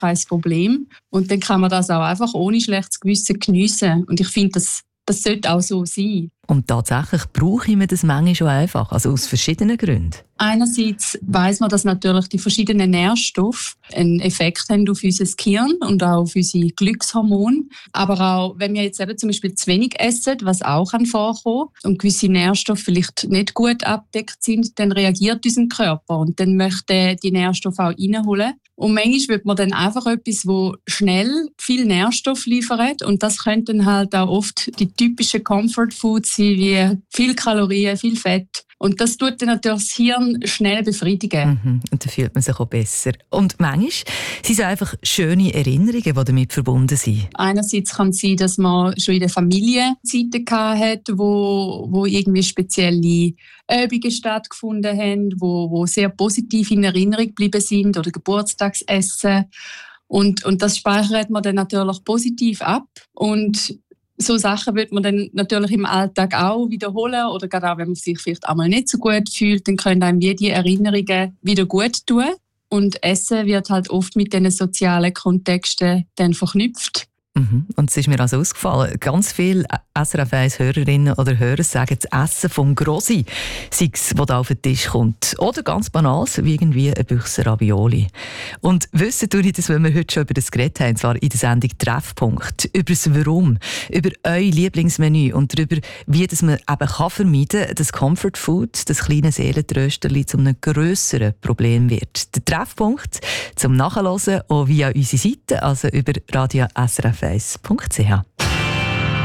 kein Problem. Und dann kann man das auch einfach ohne schlechtes Gewissen geniessen. Und ich finde, das sollte auch so sein. Und tatsächlich brauche ich mir das manchmal schon einfach, also aus verschiedenen Gründen. Einerseits weiss man, dass natürlich die verschiedenen Nährstoffe einen Effekt haben auf unser Gehirn und auch auf unsere Glückshormone. Aber auch, wenn wir jetzt eben zum Beispiel zu wenig essen, was auch vorkommen und gewisse Nährstoffe vielleicht nicht gut abdeckt sind, dann reagiert unser Körper und dann möchte die Nährstoffe auch reinholen. Und manchmal wird man dann einfach etwas, das schnell viel Nährstoff liefert. Und das könnten halt auch oft die typischen Comfort Foods sein, wie viel Kalorien, viel Fett. Und das tut dann natürlich das Hirn schnell befriedigen. Und dann fühlt man sich auch besser. Und manchmal sind es einfach schöne Erinnerungen, die damit verbunden sind. Einerseits kann es sein, dass man schon in der Familie Zeiten hat, wo irgendwie spezielle Übungen stattgefunden haben, wo sehr positiv in Erinnerung geblieben sind oder Geburtstagsessen. Und das speichert man dann natürlich positiv ab. Und so Sachen wird man dann natürlich im Alltag auch wiederholen oder gerade auch, wenn man sich vielleicht einmal nicht so gut fühlt, dann können einem die Erinnerungen wieder gut tun. Und Essen wird halt oft mit diesen sozialen Kontexten dann verknüpft. Und es ist mir also ausgefallen, ganz viele SRF 1 Hörerinnen oder Hörer sagen, das Essen vom Grossi sei es, was da auf den Tisch kommt. Oder ganz banal, wie irgendwie ein Büchse Ravioli. Und wissen tue ich das, wenn wir heute schon über das geredet haben, zwar in der Sendung Treffpunkt, über das Warum, über euer Lieblingsmenü und darüber, wie das man eben vermeiden kann, dass Comfort Food, das kleine Seelentrösterli, zu einem grösseren Problem wird. Der Treffpunkt zum Nachhören auch via unsere Seite, also über radio-srf1.ch.